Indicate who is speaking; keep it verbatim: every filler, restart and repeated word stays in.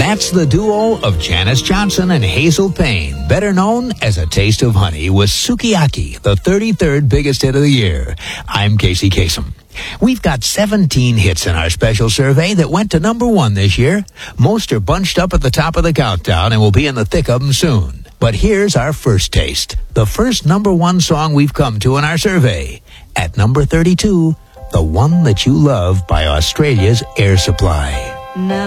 Speaker 1: That's the duo of Janice Johnson and Hazel Payne, better known as A Taste of Honey, with Sukiyaki, the thirty-third biggest hit of the year. I'm Casey Kasem. We've got seventeen hits in our special survey that went to number one this year. Most are bunched up at the top of the countdown and will be in the thick of them soon. But here's our first taste, the first number one song we've come to in our survey. At number thirty-two, The One That You Love by Australia's Air Supply.
Speaker 2: Now